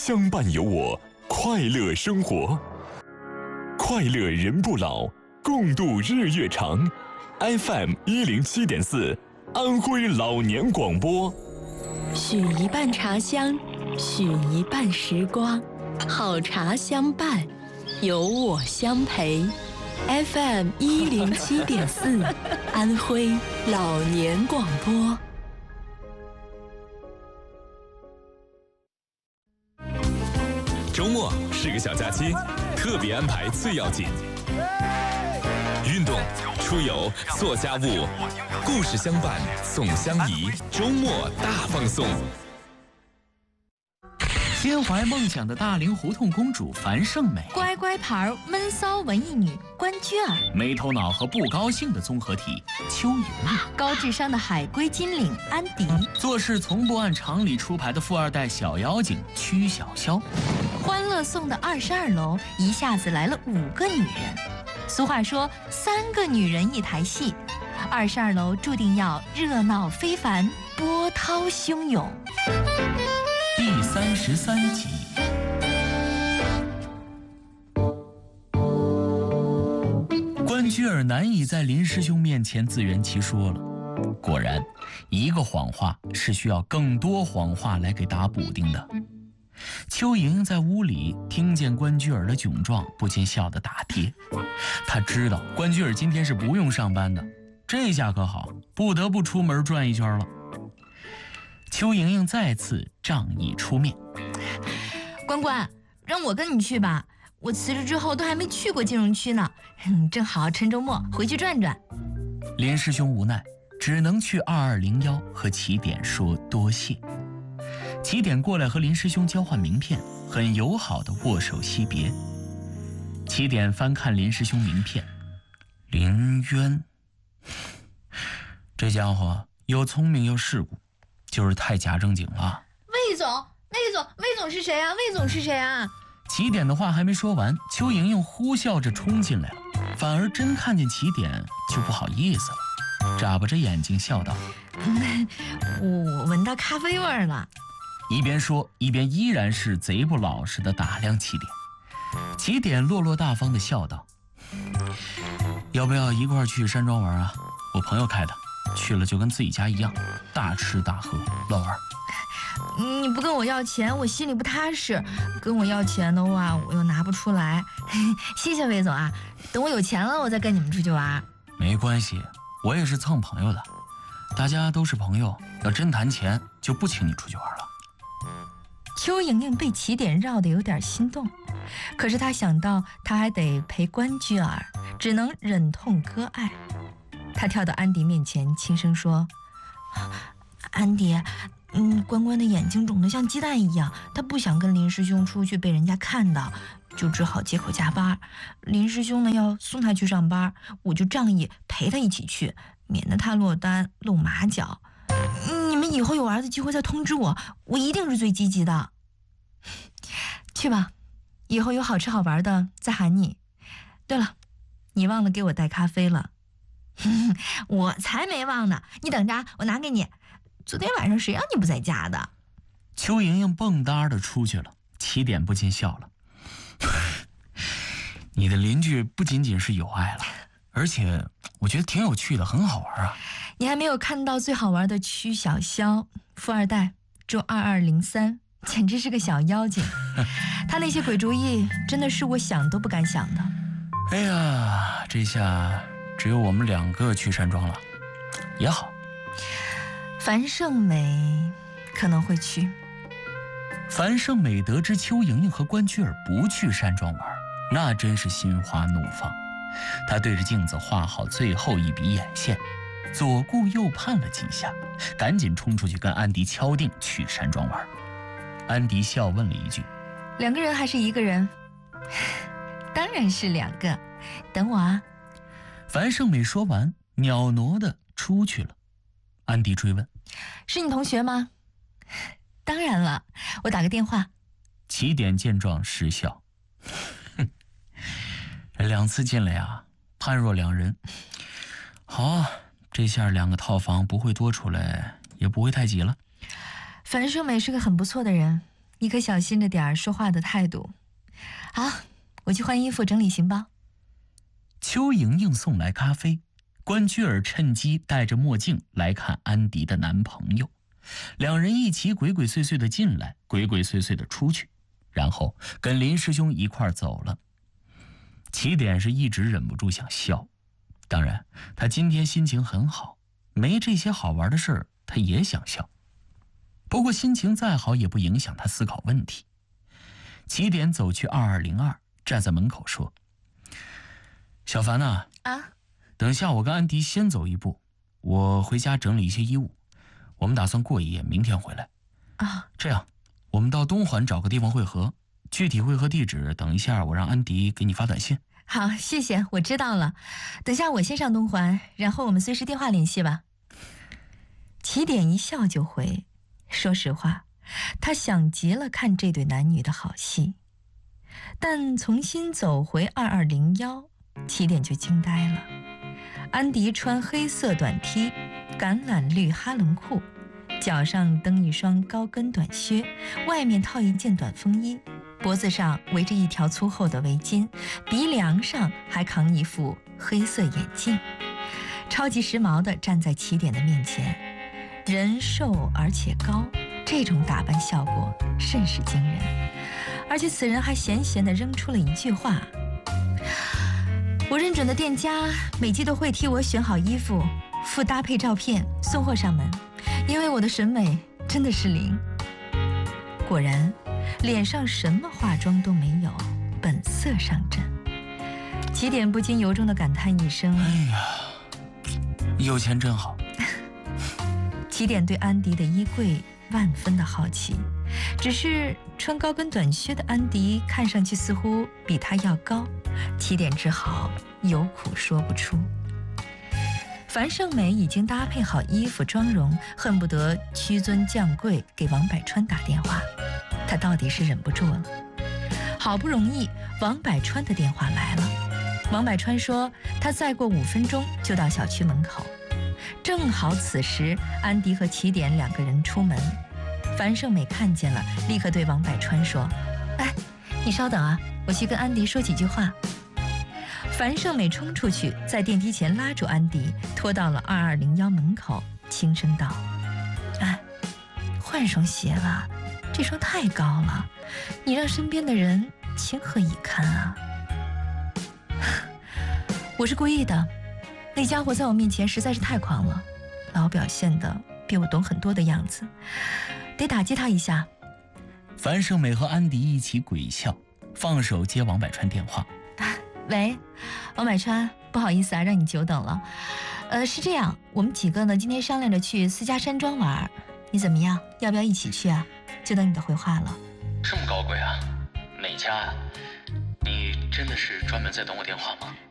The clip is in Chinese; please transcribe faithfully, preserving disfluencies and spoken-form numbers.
相伴有我，快乐生活。快乐人不老，共度日月长。F M 一零七点四，安徽老年广播。 许一半茶香，许一半时光，好茶相伴，有我相陪。F M 一零七点四，安徽老年广播。 周末是个小假期，特别安排最要紧。运动、出游、做家务，故事相伴，送相宜，周末大放送。 心怀梦想的大龄胡同公主樊胜美， 乖乖牌闷骚文艺女关雎尔， 没头脑和不高兴的综合体邱莹莹， 高智商的海归金领安迪， 做事从不按常理出牌的富二代小妖精曲筱绡。 欢乐颂的二十二楼一下子来了五个女人，俗话说三个女人一台戏，二十二楼注定要热闹非凡，波涛汹涌。 第三十三集。关雎尔难以在林师兄面前自圆其说了。果然，一个谎话是需要更多谎话来给打补丁的。邱莹莹在屋里听见关雎尔的窘状，不禁笑得打跌。她知道关雎尔今天是不用上班的，这下可好，不得不出门转一圈了。邱莹莹再次仗义出面， 关关，让我跟你去吧，我辞职之后都还没去过金融区呢，正好趁周末回去转转。 林师兄无奈，只能去二二零幺和起点说多谢。起点过来和林师兄交换名片，很友好的握手惜别。起点翻看林师兄名片，林渊，这家伙又聪明又世故，就是太假正经了。 魏总，魏总，魏总是谁啊？魏总是谁啊？ 起点的话还没说完，邱莹莹呼啸着冲进来了，反而真看见起点就不好意思了，眨巴着眼睛笑道：“ 我闻到咖啡味了。” 一边说一边依然是贼不老实的打量起点。起点落落大方的笑道：“要不要一块去山庄玩啊？我朋友开的，去了就跟自己家一样，大吃大喝乱玩。” 你不跟我要钱，我心里不踏实。跟我要钱的话，我又拿不出来。谢谢魏总啊，等我有钱了，我再跟你们出去玩。 没关系，我也是蹭朋友的，大家都是朋友，要真谈钱就不请你出去玩了。 邱莹莹被起点绕得有点心动，可是她想到她还得陪关雎尔，只能忍痛割爱。她跳到安迪面前，轻声说：“安迪，嗯，关关的眼睛肿得像鸡蛋一样，他不想跟林师兄出去被人家看到，就只好借口加班。林师兄呢要送他去上班，我就仗义陪他一起去，免得他落单露马脚。你们以后有玩的机会再通知我，我一定是最积极的。去吧，以后有好吃好玩的再喊你。对了，你忘了给我带咖啡了。我才没忘呢，你等着，我拿给你。昨天晚上谁让你不在家的？” 邱莹莹蹦跶的出去了，起点不禁笑了。你的邻居不仅仅是有爱了，而且我觉得挺有趣的，很好玩啊。 你还没有看到最好玩的曲筱绡，富二代，住二二零三，简直是个小妖精。他那些鬼主意真的是我想都不敢想的。 哎呀，这下只有我们两个去山庄了，也好。 樊胜美可能会去。 樊胜美得知邱莹莹和关雎尔不去山庄玩，那真是心花怒放。她对着镜子画好最后一笔眼线，左顾右盼了几下，赶紧冲出去跟安迪敲定去山庄玩。安迪笑问了一句：“ 两个人还是一个人？”“当然是两个，等我啊。” 樊胜美说完，袅娜的出去了。安迪追问：“ 是你同学吗？”“当然了，我打个电话。” 起点见状失笑：“哼，两次进来啊，判若两人。好啊，这下两个套房不会多出来，也不会太挤了。” 樊胜美是个很不错的人， 你可小心着点儿说话的态度。好，我去换衣服整理行包。 邱莹莹送来咖啡，关雎尔趁机戴着墨镜来看安迪的男朋友，两人一起鬼鬼祟祟的进来，鬼鬼祟祟的出去，然后跟林师兄一块儿走了。起点是一直忍不住想笑，当然他今天心情很好，没这些好玩的事儿他也想笑，不过心情再好也不影响他思考问题。起点走去二二零二，站在门口说：小凡呐、 啊，啊等下我跟安迪先走一步，我回家整理一些衣物，我们打算过一夜，明天回来。 啊， 这样，我们到东环找个地方汇合，具体汇合地址等一下我让安迪给你发短信。 好，谢谢，我知道了。等下我先上东环，然后我们随时电话联系吧。起点一笑就回，说实话，他想极了看这对男女的好戏，但重新走回二二零一，起点就惊呆了。安迪穿黑色短 T， 橄榄绿哈伦裤，脚上蹬一双高跟短靴，外面套一件短风衣，脖子上围着一条粗厚的围巾，鼻梁上还扛一副黑色眼镜，超级时髦地站在起点的面前。人瘦而且高，这种打扮效果甚是惊人。而且此人还闲闲地扔出了一句话：我认准的店家每季都会替我选好衣服，附搭配照片送货上门，因为我的审美真的是零。果然，脸上什么化妆都没有，本色上阵。起点不禁由衷地感叹一声： 哎呀，有钱真好。 起点对安迪的衣柜万分的好奇，只是穿高跟短靴的安迪看上去似乎比他要高，起点只好有苦说不出。樊胜美已经搭配好衣服妆容，恨不得屈尊降贵给王百川打电话，他到底是忍不住了。好不容易王百川的电话来了，王百川说他再过五分钟就到小区门口。正好此时安迪和起点两个人出门，樊胜美看见了，立刻对王百川说：哎，你稍等啊，我去跟安迪说几句话。樊胜美冲出去，在电梯前拉住安迪，拖到了二二零一门口，轻声道：哎，换双鞋吧，这双太高了，你让身边的人情何以堪啊。我是故意的，那家伙在我面前实在是太狂了，老表现得比我懂很多的样子，得打击他一下。 樊胜美和安迪一起鬼笑，放手接王百川电话。 喂，王百川，不好意思啊，让你久等了。呃，是这样，我们几个呢今天商量着去私家山庄玩，你怎么样？要不要一起去啊？就等你的回话了。 这么高贵啊？哪家啊？你真的是专门在等我电话吗？